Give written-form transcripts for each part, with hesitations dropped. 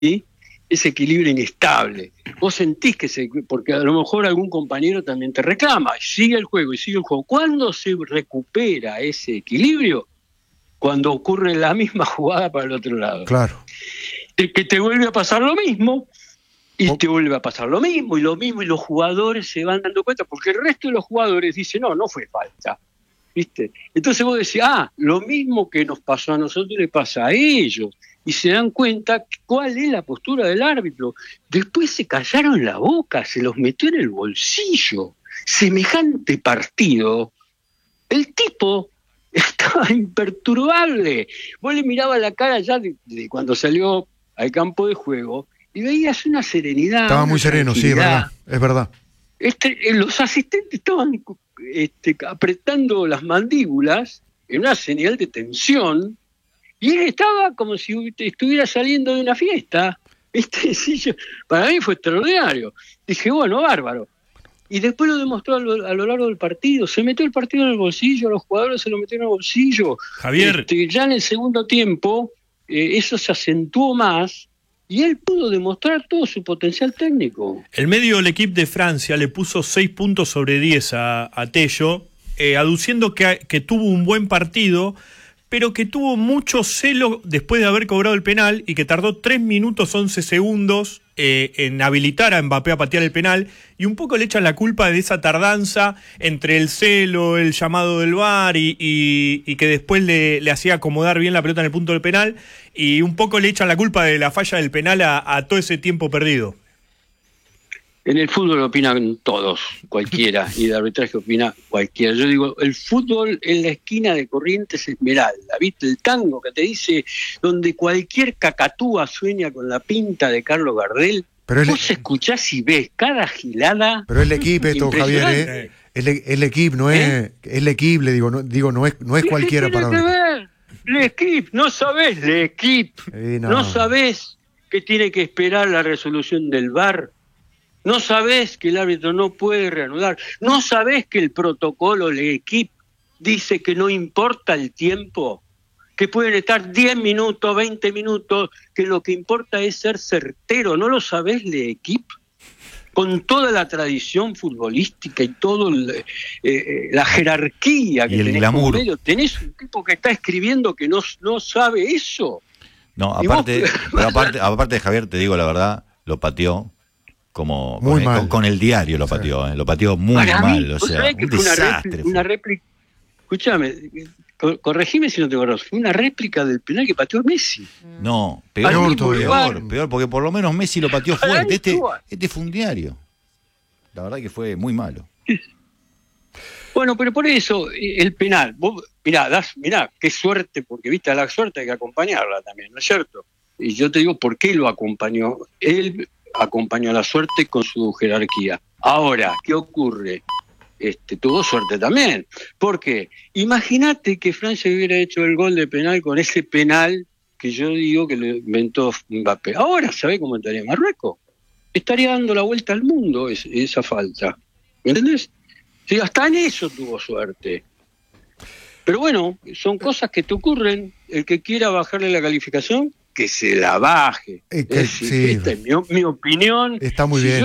ese equilibrio inestable. Vos sentís porque a lo mejor algún compañero también te reclama, y sigue el juego. ¿Cuándo se recupera ese equilibrio? Cuando ocurre la misma jugada para el otro lado. Claro. Que te vuelve a pasar lo mismo, y te vuelve a pasar lo mismo, y los jugadores se van dando cuenta, porque el resto de los jugadores dicen, no fue falta. ¿Viste? Entonces vos decís, lo mismo que nos pasó a nosotros le pasa a ellos, y se dan cuenta cuál es la postura del árbitro. Después se callaron la boca, se los metió en el bolsillo. Semejante partido, el tipo estaba imperturbable. Vos le mirabas la cara ya de cuando salió al campo de juego y veías una serenidad. Estaba muy sereno, sí, es verdad. Los asistentes estaban apretando las mandíbulas en una señal de tensión, y él estaba como si estuviera saliendo de una fiesta. Para mí fue extraordinario. Dije, bueno, bárbaro. Y después lo demostró a lo largo del partido. Se metió el partido en el bolsillo, los jugadores se lo metieron en el bolsillo. Javier. Ya en el segundo tiempo, eso se acentuó más, y él pudo demostrar todo su potencial técnico. El medio del equipo de Francia le puso 6 puntos sobre 10 a Tello, aduciendo que tuvo un buen partido, pero que tuvo mucho celo después de haber cobrado el penal y que tardó 3 minutos 11 segundos en habilitar a Mbappé a patear el penal, y un poco le echan la culpa de esa tardanza entre el celo, el llamado del VAR y que después le hacía acomodar bien la pelota en el punto del penal, y un poco le echan la culpa de la falla del penal a todo ese tiempo perdido. En el fútbol opinan todos, cualquiera, y de arbitraje opina cualquiera. Yo digo, el fútbol en la esquina de Corrientes Esmeralda, ¿viste? El tango que te dice, donde cualquier cacatúa sueña con la pinta de Carlos Gardel. Pero vos escuchás y ves cada gilada. Pero es el equipo esto, Javier, el equipo, no es el equipo, le digo, no es cualquiera para ver. El equipo, no sabés, el equipo. No sabés que tiene que esperar la resolución del VAR. No sabés que el árbitro no puede reanudar. No sabés que el protocolo del equipo dice que no importa el tiempo, que pueden estar 10 minutos, 20 minutos, que lo que importa es ser certero. ¿No lo sabés, el equipo? Con toda la tradición futbolística y toda la jerarquía que y el tenés glamour. Medio, tenés un tipo que está escribiendo que no sabe eso. No, aparte de Javier, te digo la verdad, lo pateó con el diario, lo pateó, lo pateó muy mal, o sea, un desastre. Una réplica, escúchame, corregime si no te acuerdas, fue una réplica del penal que pateó Messi. No, peor, porque por lo menos Messi lo pateó fuerte. Este fue un diario. La verdad que fue muy malo. Bueno, pero por eso, el penal, vos, mirá, qué suerte, porque viste, a la suerte hay que acompañarla también, ¿no es cierto? Y yo te digo por qué lo acompañó. Él acompañó a la suerte con su jerarquía. Ahora, ¿qué ocurre? Tuvo suerte también. ¿Por qué? Imagínate que Francia hubiera hecho el gol de penal con ese penal que yo digo que lo inventó Mbappé. Ahora, ¿sabe cómo estaría Marruecos? Estaría dando la vuelta al mundo esa falta. ¿Me entendés? Sí, hasta en eso tuvo suerte. Pero bueno, son cosas que te ocurren. El que quiera bajarle la calificación, que se la baje. Esta es mi opinión. Está muy bien.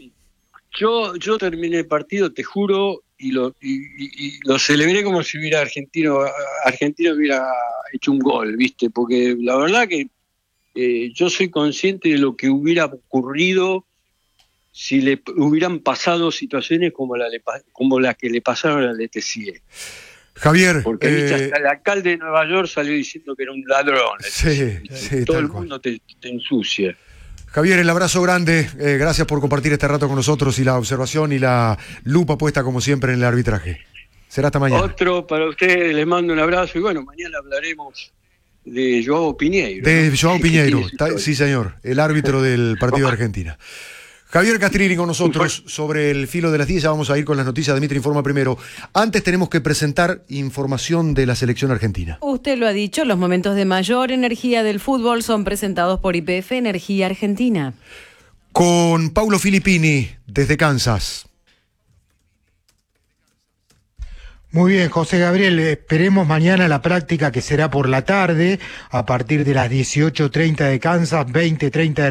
Yo terminé el partido, te juro, y lo celebré como si Argentina hubiera hecho un gol, ¿viste? Porque la verdad que yo soy consciente de lo que hubiera ocurrido si le hubieran pasado situaciones como las que le pasaron al ETCIE. Javier, porque ¿viste? Hasta el alcalde de Nueva York salió diciendo que era un ladrón. Todo el mundo te ensucia. Javier, el abrazo grande, gracias por compartir este rato con nosotros y la observación y la lupa puesta como siempre en el arbitraje. Será hasta mañana. Otro para ustedes, les mando un abrazo y bueno, mañana hablaremos de Joao Piñeiro. De Joao Piñeiro, sí señor, el árbitro del partido de Argentina. Javier Castrini con nosotros sobre el filo de las 10. Ya vamos a ir con las noticias. Dimitri informa primero. Antes tenemos que presentar información de la selección argentina. Usted lo ha dicho, los momentos de mayor energía del fútbol son presentados por YPF Energía Argentina. Con Paulo Filippini desde Kansas. Muy bien, José Gabriel, esperemos mañana la práctica que será por la tarde, a partir de las 18:30 de Kansas, 20:30 de